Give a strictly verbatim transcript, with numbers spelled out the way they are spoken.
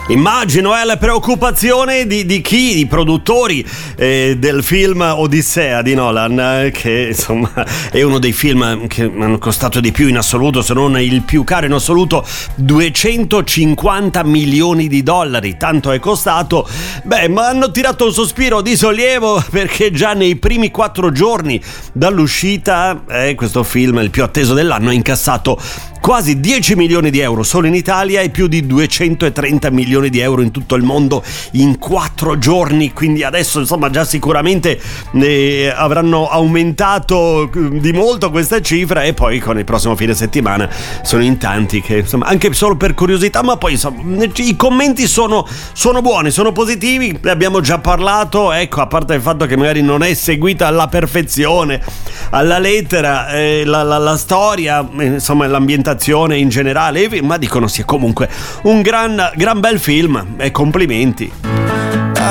Immagino è la preoccupazione di, di chi? I produttori eh, del film Odissea di Nolan, eh, che insomma è uno dei film che hanno costato di più in assoluto, se non il più caro in assoluto, duecentocinquanta milioni di dollari, tanto è costato. Beh, ma hanno tirato un sospiro di sollievo perché già nei primi quattro giorni dall'uscita eh, questo film, il più atteso dell'anno, ha incassato quasi dieci milioni di euro solo in Italia e più di duecentotrenta milioni di euro in tutto il mondo in quattro giorni, quindi adesso insomma già sicuramente eh, avranno aumentato di molto questa cifra, e poi con il prossimo fine settimana sono in tanti che insomma, anche solo per curiosità, ma poi insomma i commenti sono, sono buoni, sono positivi, ne abbiamo già parlato, ecco, a parte il fatto che magari non è seguita alla perfezione, alla lettera, eh, la, la, la storia, eh, insomma l'ambientazione in generale, ma dicono sia comunque un gran, gran bel film, e complimenti.